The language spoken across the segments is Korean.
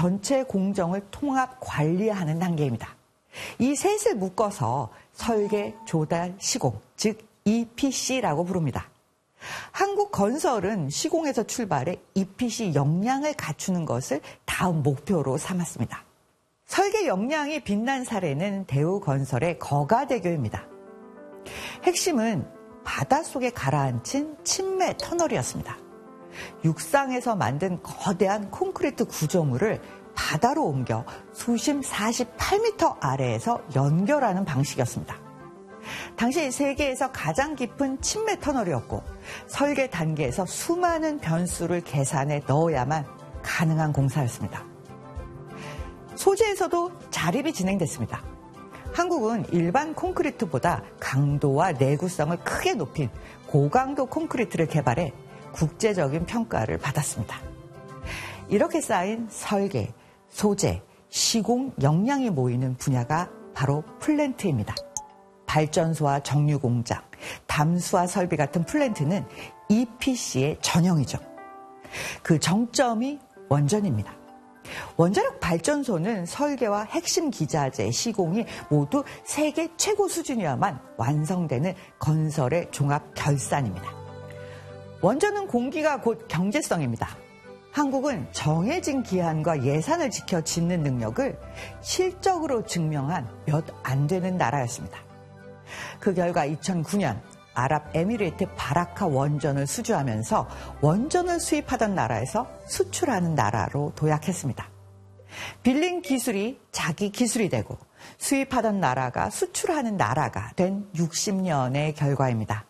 전체 공정을 통합 관리하는 단계입니다. 이 셋을 묶어서 설계, 조달, 시공, 즉 EPC라고 부릅니다. 한국건설은 시공에서 출발해 EPC 역량을 갖추는 것을 다음 목표로 삼았습니다. 설계 역량이 빛난 사례는 대우건설의 거가대교입니다. 핵심은 바닷속에 가라앉힌 침매 터널이었습니다. 육상에서 만든 거대한 콘크리트 구조물을 바다로 옮겨 수심 48m 아래에서 연결하는 방식이었습니다. 당시 세계에서 가장 깊은 침매 터널이었고 설계 단계에서 수많은 변수를 계산해 넣어야만 가능한 공사였습니다. 소재에서도 자립이 진행됐습니다. 한국은 일반 콘크리트보다 강도와 내구성을 크게 높인 고강도 콘크리트를 개발해 국제적인 평가를 받았습니다. 이렇게 쌓인 설계, 소재, 시공 역량이 모이는 분야가 바로 플랜트입니다. 발전소와 정유공장, 담수화 설비 같은 플랜트는 EPC의 전형이죠. 그 정점이 원전입니다. 원자력 발전소는 설계와 핵심 기자재, 시공이 모두 세계 최고 수준이어야만 완성되는 건설의 종합 결산입니다. 원전은 공기가 곧 경제성입니다. 한국은 정해진 기한과 예산을 지켜 짓는 능력을 실적으로 증명한 몇 안 되는 나라였습니다. 그 결과 2009년 아랍에미리트 바라카 원전을 수주하면서 원전을 수입하던 나라에서 수출하는 나라로 도약했습니다. 빌린 기술이 자기 기술이 되고 수입하던 나라가 수출하는 나라가 된 60년의 결과입니다.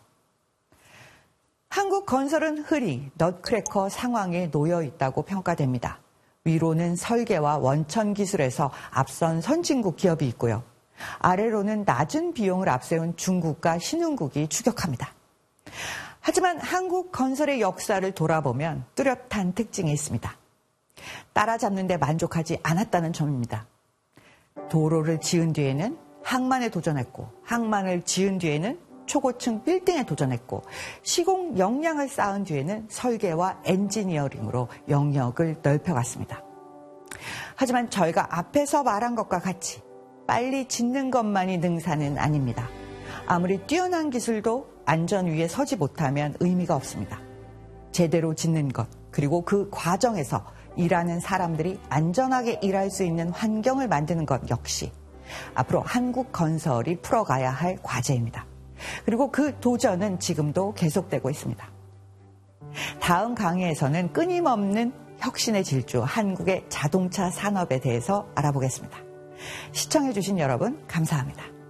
한국 건설은 흔히 넛크래커 상황에 놓여 있다고 평가됩니다. 위로는 설계와 원천 기술에서 앞선 선진국 기업이 있고요. 아래로는 낮은 비용을 앞세운 중국과 신흥국이 추격합니다. 하지만 한국 건설의 역사를 돌아보면 뚜렷한 특징이 있습니다. 따라잡는 데 만족하지 않았다는 점입니다. 도로를 지은 뒤에는 항만에 도전했고, 항만을 지은 뒤에는 초고층 빌딩에 도전했고, 시공 역량을 쌓은 뒤에는 설계와 엔지니어링으로 영역을 넓혀갔습니다. 하지만 저희가 앞에서 말한 것과 같이 빨리 짓는 것만이 능사는 아닙니다. 아무리 뛰어난 기술도 안전 위에 서지 못하면 의미가 없습니다. 제대로 짓는 것, 그리고 그 과정에서 일하는 사람들이 안전하게 일할 수 있는 환경을 만드는 것 역시 앞으로 한국 건설이 풀어가야 할 과제입니다. 그리고 그 도전은 지금도 계속되고 있습니다. 다음 강의에서는 끊임없는 혁신의 질주, 한국의 자동차 산업에 대해서 알아보겠습니다. 시청해주신 여러분 감사합니다.